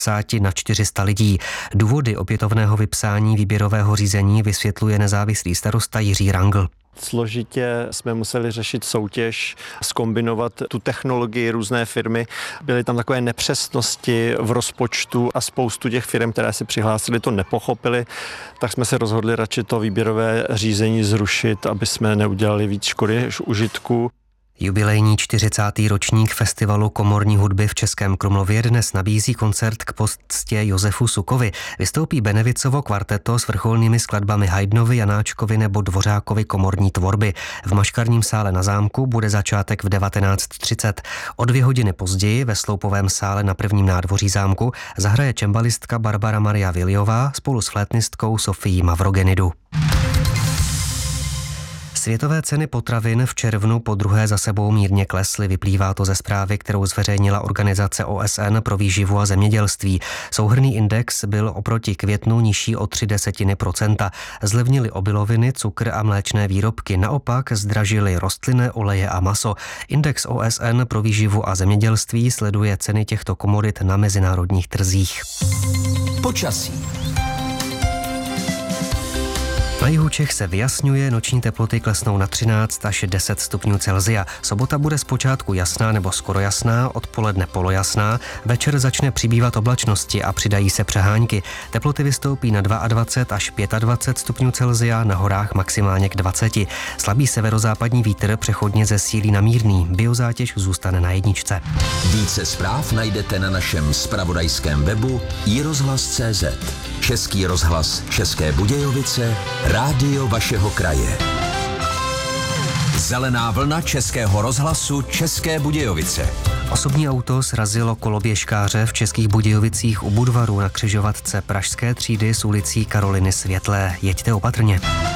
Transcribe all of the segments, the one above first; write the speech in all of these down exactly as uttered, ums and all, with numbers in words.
na čtyři sta lidí. Důvody opětovného vypsání výběrového řízení vysvětluje nezávislý starosta Jiří Rangl. Složitě jsme museli řešit soutěž, zkombinovat tu technologii, různé firmy. Byly tam takové nepřesnosti v rozpočtu a spoustu těch firm, které si přihlásili, to nepochopili, tak jsme se rozhodli radši to výběrové řízení zrušit, aby jsme neudělali víc škody než užitku. Jubilejní čtyřicátý ročník festivalu komorní hudby v Českém Krumlově dnes nabízí koncert k poctě Josefu Sukovi. Vystoupí Benevicovo kvarteto s vrcholnými skladbami Haydnovy, Janáčkovy nebo Dvořákovy komorní tvorby. V Maškarním sále na Zámku bude začátek v devatenáct třicet. O dvě hodiny později ve Sloupovém sále na prvním nádvoří zámku zahraje čembalistka Barbara Maria Viljová spolu s flétnistkou Sofií Mavrogenidu. Světové ceny potravin v červnu po druhé za sebou mírně klesly, vyplývá to ze zprávy, kterou zveřejnila Organizace O S N pro výživu a zemědělství. Souhrnný index byl oproti květnu nižší o tři desetiny procenta. Zlevnily obiloviny, cukr a mléčné výrobky, naopak zdražily rostlinné oleje a maso. Index O S N pro výživu a zemědělství sleduje ceny těchto komodit na mezinárodních trzích. Počasí. Na jihu Čech se vyjasňuje, noční teploty klesnou na třináct až deset stupňů Celsia. Sobota bude zpočátku jasná nebo skoro jasná, odpoledne polojasná, večer začne přibývat oblačnosti a přidají se přehánky. Teploty vystoupí na dvacet dva až dvacet pět stupňů Celsia, na horách maximálně k dvaceti. Slabý severozápadní vítr přechodně zesílí na mírný, biozátěž zůstane na jedničce. Více zpráv najdete na našem zpravodajském webu i rozhlas tečka cé zet. Český rozhlas České Budějovice, rádio vašeho kraje. Zelená vlna Českého rozhlasu České Budějovice. Osobní auto srazilo koloběžkáře v Českých Budějovicích u Budvaru na křižovatce Pražské třídy s ulicí Karoliny Světlé. Jeďte opatrně.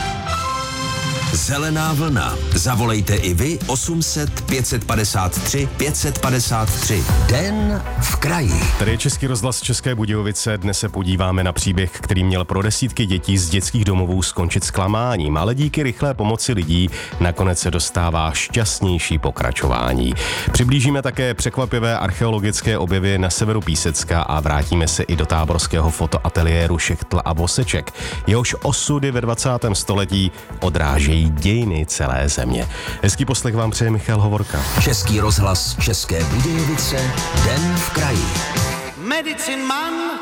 Zelená vlna. Zavolejte i vy osm set pět set padesát tři pět set padesát tři. Den v kraji. Tady je Český rozhlas České Budějovice. Dnes se podíváme na příběh, který měl pro desítky dětí z dětských domovů skončit zklamáním, ale díky rychlé pomoci lidí nakonec se dostává šťastnější pokračování. Přiblížíme také překvapivé archeologické objevy na severu Písecka a vrátíme se i do táborského fotoateliéru Šechtl a Voseček. Jehož osudy ve dvacátém století odrážejí dějiny celé země. Hezký poslech vám přeje Michal Hovorka. Český rozhlas České Budějovice, Den v kraji. Medicine Man